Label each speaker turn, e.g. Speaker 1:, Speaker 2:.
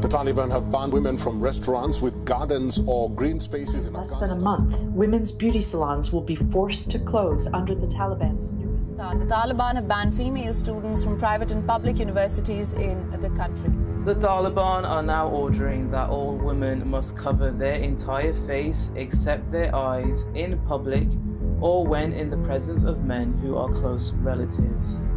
Speaker 1: The Taliban have banned women from restaurants with gardens or green spaces in
Speaker 2: less than a month. Women's beauty salons will be forced to close under the Taliban's newest.
Speaker 3: The Taliban have banned female students from private and public universities in the country.
Speaker 4: The Taliban are now ordering that all women must cover their entire face except their eyes in public or when in the presence of men who are close relatives.